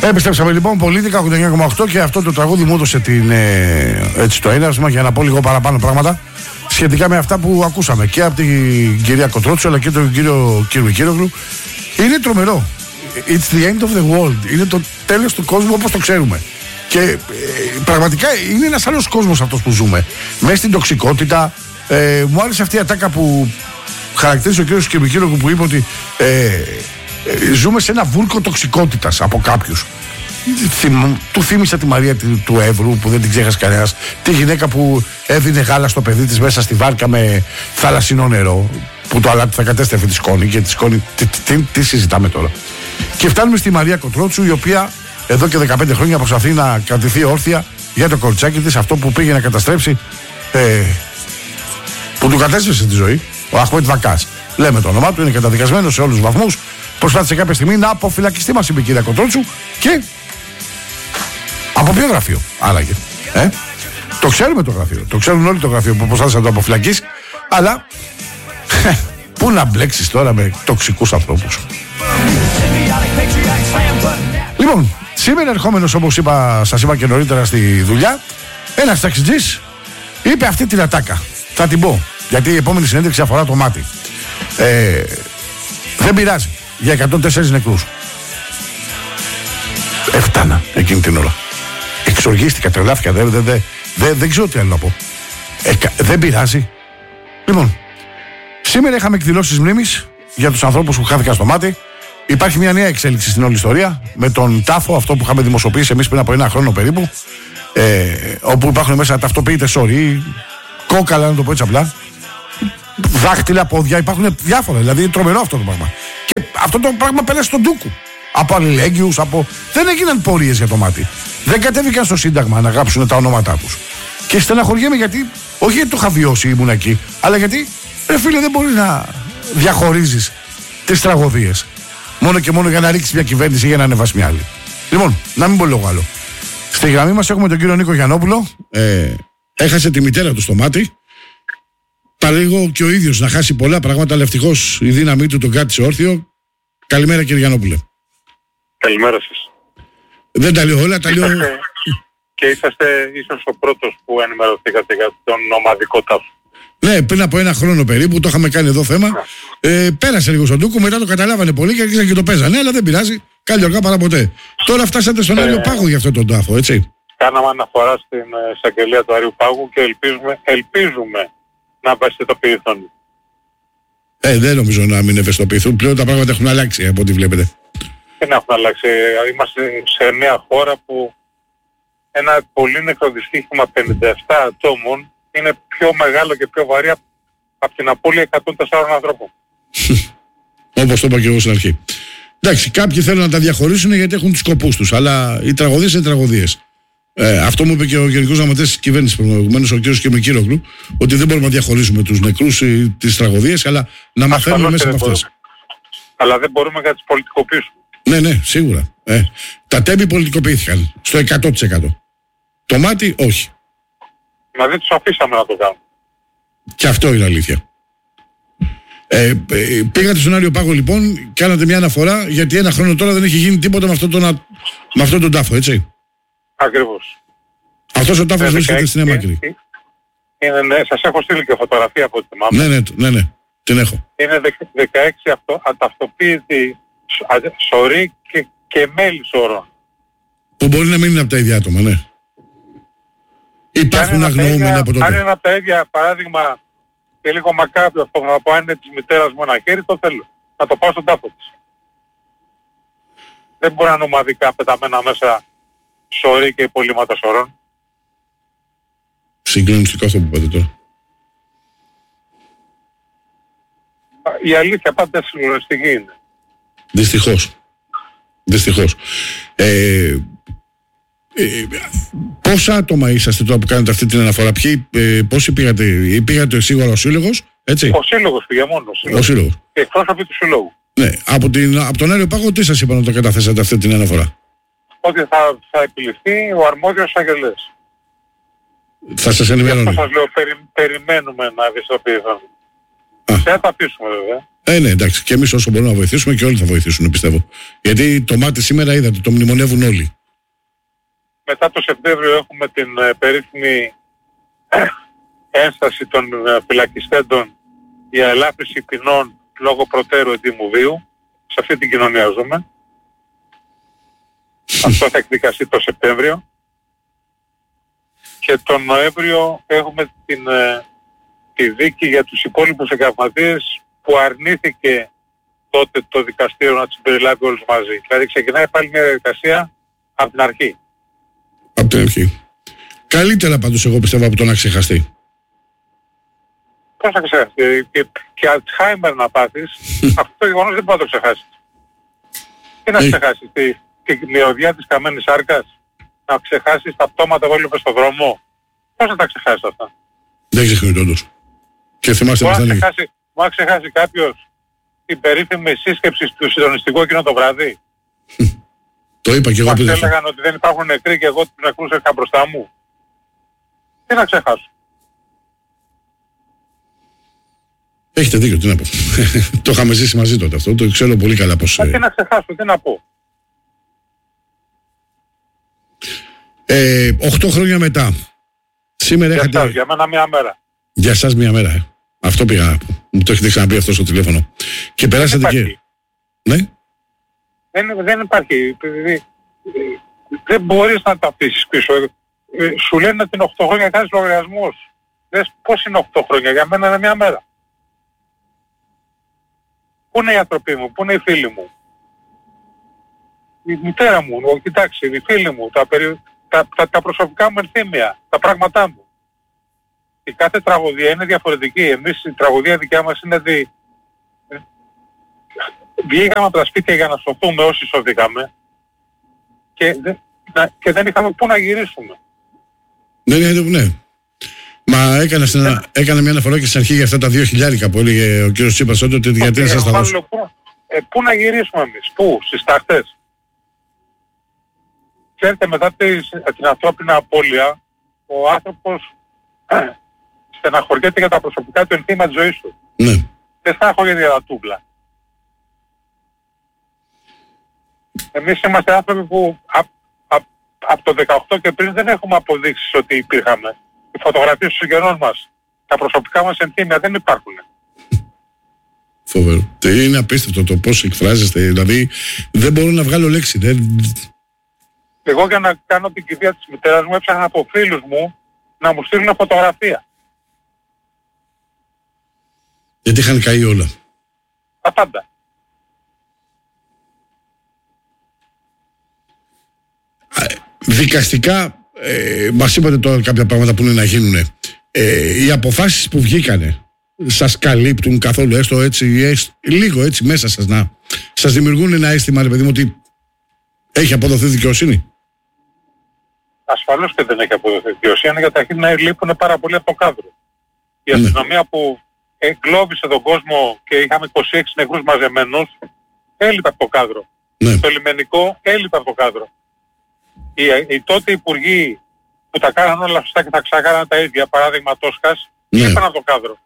Επιστρέψαμε λοιπόν, Πολίτικα 89,8 και αυτό το τραγούδι μου έδωσε έτσι το έναυσμα για να πω λίγο παραπάνω πράγματα σχετικά με αυτά που ακούσαμε και από την κυρία Κοτρότσου αλλά και τον κύριο Κυρμικύρογλου. Είναι τρομερό. It's the end of the world. Είναι το τέλος του κόσμου όπως το ξέρουμε. Και πραγματικά είναι ένας άλλος κόσμος αυτός που ζούμε. Μέσα στην τοξικότητα. Μου άρεσε αυτή η ατάκα που χαρακτήρισε ο κύριος Κυρμικύρογλου που είπε ότι ζούμε σε ένα βούρκο τοξικότητας από κάποιους. Του θύμισα τη Μαρία του Εύρου που δεν την ξέχασε κανένας. Τη γυναίκα που έδινε γάλα στο παιδί της μέσα στη βάρκα με θαλασσινό νερό. Που το αλάτι θα κατέστρεφε τη σκόνη και τη σκόνη. Τι συζητάμε τώρα. Και φτάνουμε στη Μαρία Κοτρότσου, η οποία εδώ και 15 χρόνια προσπαθεί να κρατηθεί όρθια για το κοριτσάκι της, αυτό που πήγε να καταστρέψει. Που του κατέστρεψε τη ζωή. Ο Αχμέτ Βακάς. Λέμε το όνομά του, είναι καταδικασμένο σε όλους τους βαθμούς. Προσπάθησε κάποια στιγμή να αποφυλακιστεί, μας είπε η κυρία Κοτρότσου, και από ποιο γραφείο άραγε. Το ξέρουμε το γραφείο. Το ξέρουν όλοι το γραφείο που προσπάθησε να το αποφυλακίσει. Αλλά πού να μπλέξεις τώρα με τοξικούς ανθρώπους. Λοιπόν, σήμερα ερχόμενος, όπως σας είπα και νωρίτερα στη δουλειά, ένας ταξιτζής είπε αυτή την ατάκα. Θα την πω, γιατί η επόμενη συνέντευξη αφορά το μάτι. Δεν πειράζει. Για 104 νεκρούς. Έφτανα εκείνη την ώρα. Εξοργίστηκα, τρελάθηκα. Δεν ξέρω τι άλλο να πω. Δεν πειράζει. Λοιπόν, σήμερα είχαμε εκδηλώσεις μνήμης για τους ανθρώπους που χάθηκαν στο μάτι. Υπάρχει μια νέα εξέλιξη στην όλη ιστορία με τον τάφο, αυτό που είχαμε δημοσιοποιήσει εμείς πριν από ένα χρόνο περίπου. Όπου υπάρχουν μέσα ταυτοποιητές σωροί, κόκαλα, να το πω έτσι απλά. Δάχτυλα, πόδια, υπάρχουν διάφορα. Δηλαδή είναι τρομερό αυτό το πράγμα. Και αυτό το πράγμα πέρασε στον ντούκου. Από αλληλέγγυους, δεν έγιναν πορείες για το μάτι. Δεν κατέβηκαν στο Σύνταγμα να γράψουν τα ονόματά τους. Και στεναχωριέμαι γιατί, όχι γιατί το είχα βιώσει, ήμουν εκεί, αλλά γιατί, φίλε, δεν μπορεί να διαχωρίζεις τις τραγωδίες. Μόνο και μόνο για να ρίξεις μια κυβέρνηση ή για να ανεβάσει μια άλλη. Λοιπόν, να μην πω λόγο άλλο. Στη γραμμή μας έχουμε τον κύριο Νίκο Γιαννόπουλο. Έχασε τη μητέρα του στο μάτι. Παραλίγο και ο ίδιος να χάσει πολλά πράγματα, αλλά ευτυχώς η δύναμή του τον κράτησε όρθιο. Καλημέρα, κύριε Γιαννόπουλε. Καλημέρα σας. Δεν τα λέω όλα, τα λέω. Και είσαστε ίσως ο πρώτος που ενημερωθήκατε για τον ομαδικό τάφο. Ναι, πριν από ένα χρόνο περίπου, το είχαμε κάνει εδώ θέμα. Πέρασε λίγο στον ντούκο, μετά το καταλάβανε πολύ και άρχισαν και το παίζανε. Αλλά δεν πειράζει, καλή αργά παρά ποτέ. Τώρα φτάσατε στον Άριο Πάγο για αυτόν τον τάφο, έτσι. Κάναμε αναφορά στην εισαγγελία του Άριου Πάγου και ελπίζουμε να ευαισθητοποιηθούν. Δεν νομίζω να μην ευαισθητοποιηθούν. Πλέον τα πράγματα έχουν αλλάξει από ό,τι βλέπετε. Δεν έχουν αλλάξει. Είμαστε σε μια χώρα που ένα πολύ νεκρό δυστύχημα 57 ατόμων είναι πιο μεγάλο και πιο βαρύ από την απώλεια 104 ανθρώπων. Όπως το είπα και εγώ στην αρχή. Εντάξει, κάποιοι θέλουν να τα διαχωρίσουν γιατί έχουν τους σκοπούς τους. Αλλά οι τραγωδίες είναι τραγωδίες. Αυτό μου είπε και ο Γενικός Γραμματέας της Κυβέρνησης προηγουμένως, ο κ. Κυρμικύρογλου, ότι δεν μπορούμε να διαχωρίσουμε τους νεκρούς ή τις τραγωδίες, αλλά να μαθαίνουμε μέσα από αυτές. Αλλά δεν μπορούμε να τις πολιτικοποιήσουμε. Ναι, σίγουρα. Τα τέμπη πολιτικοποιήθηκαν στο 100%. Το μάτι, όχι. Δηλαδή τους αφήσαμε να το κάνουν. Και αυτό είναι αλήθεια. Πήγατε στον Άριο Πάγο λοιπόν, κάνατε μια αναφορά, γιατί ένα χρόνο τώρα δεν έχει γίνει τίποτα με αυτόν τον τάφο, έτσι. Ακριβώς. Αυτός ο τάφος βρίσκεται στην Έμακρη. Ναι, σας έχω στείλει και φωτογραφία από ό,τι θυμάμαι. Ναι, την έχω. Είναι 16 αταυτοποίητοι σωροί και μέλη σωρών. Που μπορεί να μην είναι από τα ίδια άτομα, ναι. Υπάρχουν αγνοούμενοι από τότε. Αν είναι από τα ίδια, παράδειγμα, και λίγο μακάβριο αυτό θα πω, αν είναι της μητέρας μου ένα χέρι, το θέλω. Να το πάω στον τάφο της. Δεν μπορεί να είναι ομαδικά πεταμένα μέσα σωροί και υπολείμματα σωρών. Συγκλονιστικό αυτό που είπατε τώρα. Η αλήθεια πάντα συγκλονιστική είναι. Δυστυχώς. Πόσα άτομα είσαστε τώρα που κάνετε αυτή την αναφορά, πόσοι πήγατε σίγουρα ο Σύλλογος, έτσι. Ο Σύλλογος πήγε μόνο. Ο Σύλλογος. Και εκπρόσωποι του Συλλόγου. Ναι, από τον Άριο Πάγο τι σας είπαν όταν καταθέσατε αυτή την αναφορά? Ότι θα επιληφθεί ο αρμόδιος αγγελέας. Θα σας ενημερώνει. Αυτό σας λέω, περιμένουμε να ευαισθητοποιηθούν. Δεν θα τα αφήσουμε βέβαια. Ναι, εντάξει. Και εμείς όσο μπορούμε να βοηθήσουμε και όλοι θα βοηθήσουν, πιστεύω. Γιατί το μάτι σήμερα είδατε, το μνημονεύουν όλοι. Μετά το Σεπτέμβριο έχουμε την περίφημη ένσταση των φυλακιστέντων για ελάφρυνση ποινών λόγω προτέρου εντύμου βίου. Σε αυτή την κοινωνία ζούμε. Αυτό θα εκδικαστεί το Σεπτέμβριο. Και τον Νοέμβριο έχουμε τη δίκη για τους υπόλοιπους εγκαυματίες που αρνήθηκε τότε το δικαστήριο να τους περιλάβει όλους μαζί. Δηλαδή ξεκινάει πάλι μια διαδικασία από την αρχή. Από την αρχή. Καλύτερα πάντως εγώ πιστεύω από το να ξεχαστεί. Πώς θα ξεχαστεί? Και Αλτσχάιμερ να πάθεις, αυτό το γεγονός δεν μπορεί να το ξεχάσεις. Τι να ξεχάσεις, τη μυρωδιά της καμένης σάρκας, να ξεχάσεις τα πτώματα που έλειπες στον δρόμο. Πώς θα τα ξεχάσεις αυτά? Δεν ξεχνιούνται όντως. Και θυμάστε πώς θα λέγει. Μα ξεχάσει κάποιος την περίφημη σύσκεψη του συντονιστικού εκείνο το βράδυ? Το είπα και εγώ πριν. Μας έλεγαν ότι δεν υπάρχουν νεκροί και εγώ τους νεκρούς είχα μπροστά μου. Τι να ξεχάσω? Έχετε δίκιο, τι να πω. Το είχαμε ζήσει μαζί τότε αυτό, το ξέρω πολύ καλά πώς... Τι να ξεχάσω, τι να πω. 8 χρόνια μετά. Σήμερα για σας, για μένα μία μέρα. Για σας μία μέρα, Αυτό πήγα να πω. Μου το έχετε ξαναπεί αυτό στο τηλέφωνο. Και περάσατε και... Ναι. Δεν υπάρχει. Δεν μπορείς να τα αφήσεις πίσω. Σου λένε ότι είναι 8 χρόνια κάνεις λογαριασμούς. Δες πώς είναι 8 χρόνια, για μένα είναι μία μέρα. Πού είναι οι άνθρωποι μου, πού είναι οι φίλοι μου? Η μητέρα μου, κοιτάξτε, οι φίλοι μου, τα προσωπικά μου ενθύμια, τα πράγματά μου. Η κάθε τραγωδία είναι διαφορετική. Εμείς η τραγωδία δικιά μας είναι βγήκαμε από τα σπίτια για να σωθούμε όσοι σωθήκαμε και δεν είχαμε πού να γυρίσουμε. Ναι. Μα έκανα μια αναφορά και στην αρχή για αυτά τα 2.000 που έλεγε ο κύριος Τσίπρας ότι γιατί να σας τα δώσω. Πού να γυρίσουμε εμείς, πού, στις τάχτες? Ξέρετε, μετά την ανθρώπινη απώλεια, ο άνθρωπος στεναχωριέται για τα προσωπικά του ενθύμα της ζωής του. Ναι. Δεν στεναχωριέται για τα τούβλα. Εμείς είμαστε άνθρωποι που από το 18 και πριν δεν έχουμε αποδείξεις ότι υπήρχαμε. Οι φωτογραφίες των συγγενών μας, τα προσωπικά μας ενθύμια δεν υπάρχουν. Φοβερό. Είναι απίστευτο το πώς εκφράζεστε. Δηλαδή δεν μπορώ να βγάλω λέξη. Εγώ για να κάνω την κηδεία της μητέρας μου έψαχνα από φίλους μου να μου στείλουν φωτογραφία. Γιατί είχαν καεί όλα. Τα πάντα. Δικαστικά, μας είπατε τώρα κάποια πράγματα που είναι να γίνουν. Οι αποφάσεις που βγήκανε σας καλύπτουν καθόλου, έστω έτσι, λίγο έτσι μέσα σας, να σας δημιουργούν ένα αίσθημα, ρε παιδί μου, ότι έχει αποδοθεί δικαιοσύνη? Ασφαλώς και δεν έχει αποδοθεί δικαιοσύνη, γιατί αρχήν να λείπουν πάρα πολύ από το κάδρο. Η αστυνομία που εγκλώβησε τον κόσμο και είχαμε 26 νεκρούς μαζεμένους, έλειπε από το κάδρο. Ναι. Το λιμενικό έλειπε από το κάδρο. Οι τότε υπουργοί που τα κάναν όλα σωστά και τα ξακάναν τα ίδια, παράδειγμα Τόσκας, ήρθαν από το κάδρο.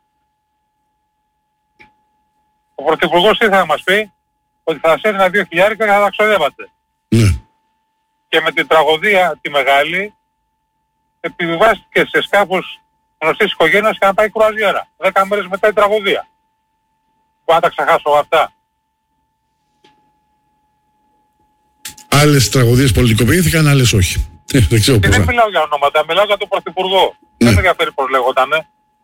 Ο Πρωθυπουργός ήρθε να μας πει ότι θα σας έδινα 2.000 και θα τα ξοδεύατε. Ναι. Και με την τραγωδία τη μεγάλη επιβιβάστηκε σε σκάφος γνωστής οικογένειας και να πάει κρουαζιέρα. 10 μέρες μετά η τραγωδία. Που να τα ξεχάσω αυτά. Άλλες τραγωδίες πολιτικοποιήθηκαν, άλλες όχι. Δεν ξέρω πώς. Δεν μιλάω για ονόματα, μιλάω για τον Πρωθυπουργό. Δεν με ενδιαφέρει πώς λέγοντανε.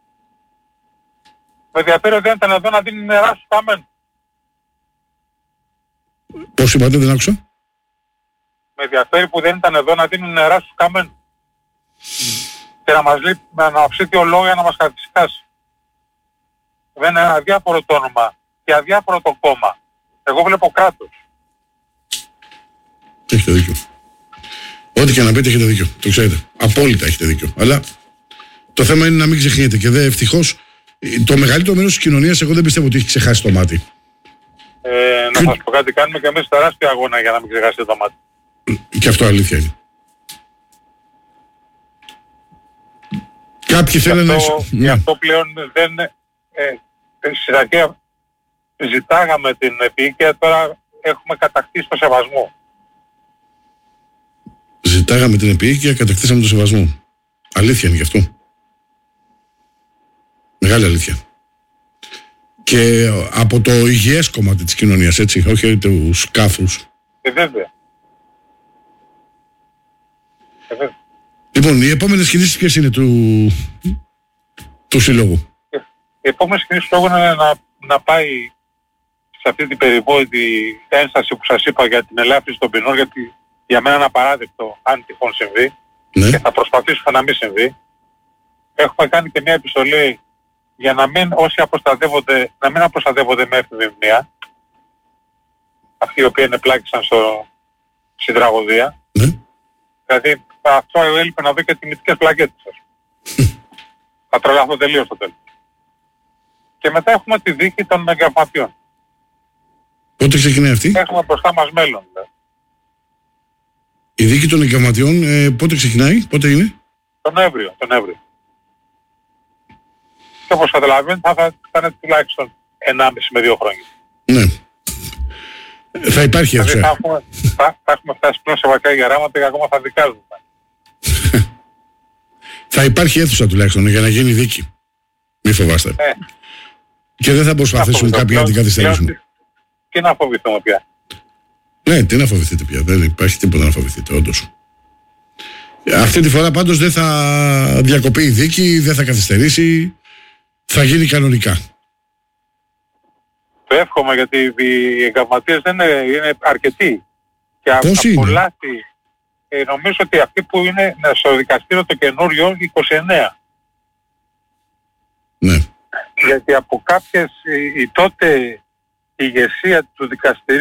Με ενδιαφέρει ότι δεν ήταν εδώ να δίνει νερά στους χαμένους. Πώς είπατε, δεν άκουσα? Με ενδιαφέρει που δεν ήταν εδώ να δίνουν νερά στους καμένους. Και να μας λείπει με ανοψίτιο λόγο για να μας καθησυχάσει. Δεν είναι αδιάφορο το όνομα και αδιάφορο το κόμμα. Εγώ βλέπω κράτος. Έχετε δίκιο. Ό,τι και να πείτε έχετε δίκιο. Το ξέρετε. Απόλυτα έχετε δίκιο. Αλλά το θέμα είναι να μην ξεχνιέται. Και ευτυχώς το μεγαλύτερο μέρος της κοινωνίας εγώ δεν πιστεύω ότι έχει ξεχάσει το μάτι. Να σας πω κάτι, κάνουμε και εμείς τεράστιο αγώνα για να μην ξεχάσετε το μάτι. Και αυτό αλήθεια είναι. Κάποιοι θέλουν να... Γι' αυτό πλέον δεν... Στην αρχαία ζητάγαμε την επίοικια, τώρα έχουμε κατακτήσει το σεβασμό. Ζητάγαμε την επίοικια, κατακτήσαμε το σεβασμό. Αλήθεια είναι γι' αυτό. Μεγάλη αλήθεια. Και από το υγιές κομμάτι της κοινωνίας, έτσι, όχι τους κάφρους. Βέβαια. Λοιπόν, οι επόμενες κινήσεις ποιες είναι του συλλόγου? Οι επόμενες κινήσεις του λόγου είναι να πάει σε αυτή την περιβόητη ένσταση που σας είπα για την ελάφρυνση των ποινών, γιατί για μένα είναι απαράδεκτο αν τυχόν συμβεί, Ναι. και θα προσπαθήσουμε να μην συμβεί. Έχουμε κάνει και μια επιστολή για να μην όσοι αποστατεύονται, να μην αποστατεύονται με έφηβη μνήμα, αυτοί οι οποίοι ενεπλάκησαν στην τραγωδία. Ναι. Δηλαδή αυτό έλειπε να δω και τιμητικές πλακέτες σας. Θα τρελαθώ τελείως στο τέλος. Και μετά έχουμε τη δίκη των εγκαυματιών. Πότε ξεκινάει αυτή? Έχουμε μπροστά μας μέλλον. Η δίκη των εγκαυματιών πότε ξεκινάει, πότε είναι? Τον Νοέμβριο. Και όπως καταλαβαίνετε θα είναι τουλάχιστον 1,5 με 2 χρόνια. Ναι. Θα υπάρχει Δηλαδή αίθουσα. θα έχουμε φτάσει πλέον σε βακά γεράματα και ακόμα θα δικάζουμε. Θα υπάρχει αίθουσα τουλάχιστον για να γίνει δίκη. Μη φοβάστε. Και δεν θα προσπαθήσουν κάποιοι να την καθυστερήσουν. Τι να φοβηθούμε πια. Ναι, τι να φοβηθείτε πια. Δεν υπάρχει τίποτα να φοβηθείτε, όντως. Αυτή τη φορά πάντως δεν θα διακοπεί η δίκη, δεν θα καθυστερήσει. Θα γίνει κανονικά. Το εύχομαι, γιατί οι εγκαυματίες δεν είναι αρκετοί. Και Πώς από είναι? λάθη, νομίζω ότι αυτοί που είναι στο δικαστήριο το καινούριο 29. Ναι. Γιατί από κάποιες η τότε ηγεσία του δικαστηρίου